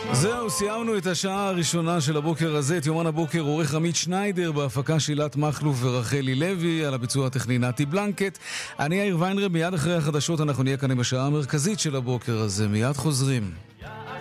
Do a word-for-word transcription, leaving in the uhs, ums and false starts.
זהו, סיימנו את השעה הראשונה של הבוקר הזה. את יומן הבוקר עורך עמית שניידר, בהפקה שילת מחלוף ורחלי לוי, על הביצוע הטכני נתי בלנקט. אני יאיר ויינרב, מיד אחרי החדשות אנחנו נהיה כאן עם השעה המרכזית של הבוקר הזה. מיד חוזרים.